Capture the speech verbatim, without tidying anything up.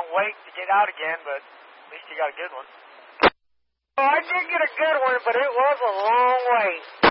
long wait to get out again, but at least you got a good one. Well, I did get a good one, but it was a long wait.